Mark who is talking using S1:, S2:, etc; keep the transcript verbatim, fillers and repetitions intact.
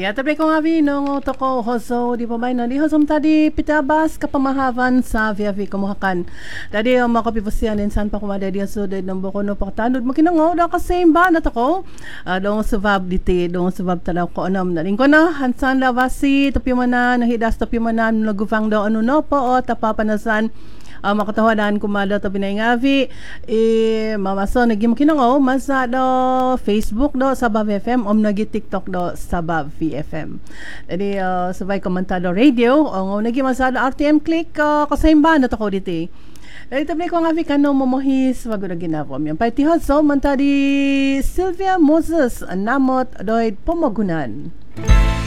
S1: Ya, tapi kung abi nung toko hoso di pa may no di hosom tadi pitabas kapamahavan sa via vi kumuhakan. Tadi ang mga kapipasiyan insan pa kumada di so de nang boko no paktanod makinango da ka same ba na toko. Uh, dong subab diti dong subab tanaw ko anam na rin ko na hansan lavasi tapi mana nahidas tapi mana nagufang daw ano no po o tapapanasan uh, makatawanan kumada to pinangavi eh mamaso nagim kinango masa do Facebook do Sabab F M om nagi TikTok do Sabab V F M. Jadi uh, sabay komentado radio ang nagim masa do R T M click uh, kasaimba na to ko diti. Dari tabi ko nga vi kano momohis wag na ginavo mi. Paitihod so man di Sylvia Moses namot doid pomogunan.